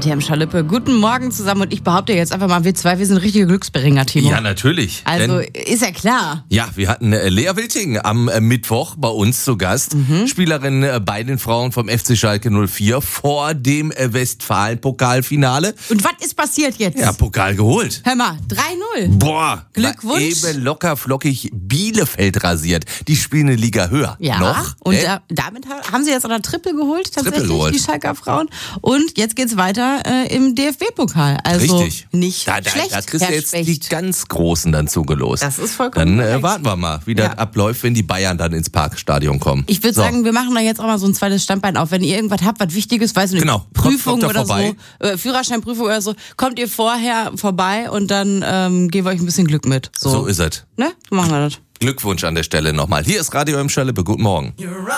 hier im Schalippe. Guten Morgen zusammen und ich behaupte jetzt einfach mal, wir sind richtige Glücksbringer, Timo. Ja, natürlich. Also ist ja klar. Ja, wir hatten Lea Wilting am Mittwoch bei uns zu Gast. Spielerin bei den Frauen vom FC Schalke 04 vor dem Westfalen-Pokalfinale. Und was ist passiert jetzt? Ja, Pokal geholt. Hör mal, 3-0. Boah, Glückwunsch. Eben locker flockig Bielefeld rasiert. Die spielen eine Liga höher. Ja, noch. Und damit haben sie jetzt auch noch Triple geholt, tatsächlich, Triple geholt. die Schalker Frauen. Und jetzt geht's weiter im DFB-Pokal. Also Richtig. nicht schlecht, Da kriegst Herr du jetzt Specht. die ganz Großen dann zugelost. Das ist vollkommen Dann korrekt. warten wir mal, wie das abläuft, wenn die Bayern dann ins Parkstadion kommen. Ich würde sagen, wir machen da jetzt auch mal so ein zweites Standbein auf. Wenn ihr irgendwas habt, was Wichtiges, weiß ich nicht, Genau. Prüfung Kommt da oder vorbei. so, Führerscheinprüfung oder so, kommt ihr vorher vorbei und dann geben wir euch ein bisschen Glück mit. So ist es. Ne? So machen wir das. Glückwunsch an der Stelle nochmal. Hier ist Radio im Schalippe. Guten Morgen.